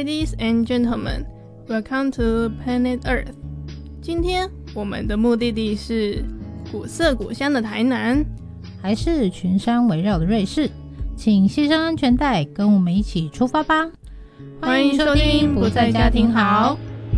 Ladies and gentlemen, welcome to Planet Earth. 今天我们的目的地是古色古香的台南， 还是群山围绕的瑞士？请系上安全带，跟我们一起出发吧！ 欢迎收听不在家庭好。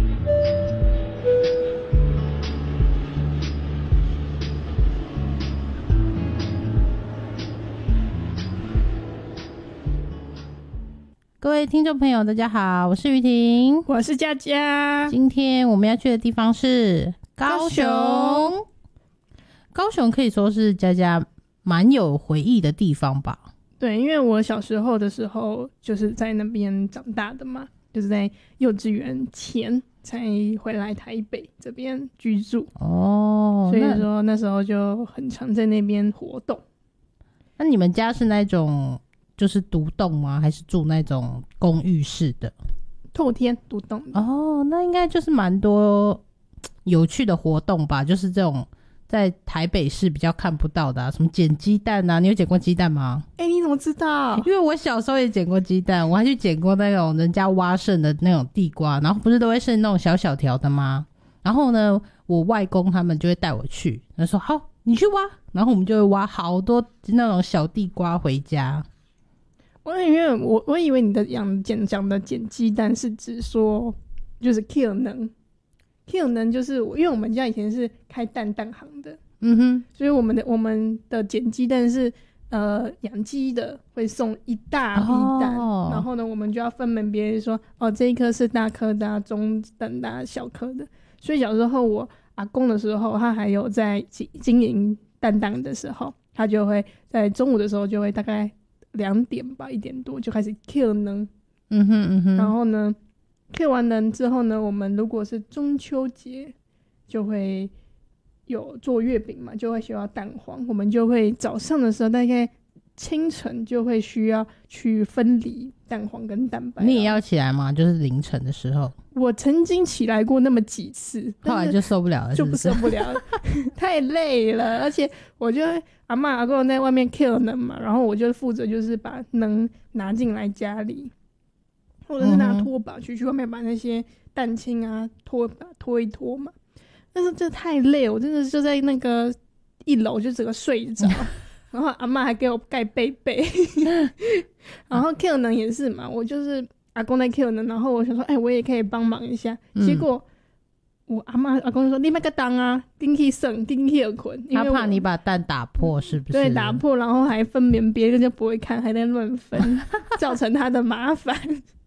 各位听众朋友大家好，我是于婷， 我是佳佳。 今天我们要去的地方是高雄。高雄可以说是佳佳蛮有回忆的地方吧。 对，因为我小时候的时候就是在那边长大的嘛，就是在幼稚园前才回来台北这边居住哦，所以说那时候就很常在那边活动。 那你们家是那种就是独栋吗？还是住那种公寓式的？ 透天独栋的。 哦，那应该就是蛮多有趣的活动吧，就是这种在台北市比较看不到的什么捡鸡蛋啊，你有捡过鸡蛋吗？ 你怎么知道？ 因为我小时候也捡过鸡蛋，我还去捡过那种人家挖剩的那种地瓜，然后不是都会剩那种小小条的吗？然后呢，我外公他们就会带我去，他说好你去挖，然后我们就会挖好多那种小地瓜回家。 我以为你的讲的捡鸡蛋是指说就是 kill 能就是因为我们家以前是开蛋行的，所以我们的捡鸡蛋是养鸡的会送一大批蛋，然后呢我们就要分门别类说这一颗是大颗的中等的小颗的。所以小时候我阿公的时候，他还有在经营蛋档的时候，他就会在中午的时候就会大概2点吧1点多就开始 kill 能，然后呢 kill 完能之后呢，我们如果是中秋节就会有做月饼嘛，就会需要蛋黄，我们就会早上的时候大概清晨就会需要去分离蛋黄跟蛋白。 你也要起来吗？就是凌晨的时候？ 我曾经起来过那么几次， 后来就受不了了， 就不受不了了太累了，而且我就阿嬷阿公在外面 kill 能嘛，然后我就负责就是把能拿进来家里，或者是拿拖把去外面把那些蛋清啊拖一拖嘛。但是这太累，我真的就在那个1楼就整个睡着然后阿嬷还给我盖被被然后 kill 能也是嘛，我就是阿公在 kill 能，然后我想说我也可以帮忙一下，结果我阿公说你别个当啊，进去省进去捆， 他怕你把蛋打破是不是？ 对，打破，然后还分别别人就不会看，还在乱分造成他的麻烦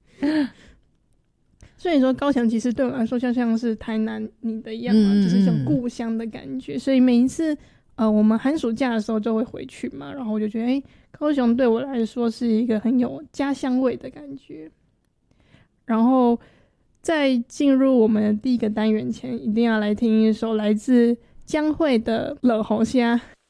所以说高雄其实对我来说就像是台南你的一样嘛，就是像故乡的感觉，所以每一次我们寒暑假的时候就会回去嘛，然后我就觉得高雄对我来说是一个很有家乡味的感觉。然后在进入我们的第一个单元前，一定要来听一首来自江蕙的《落雨声》。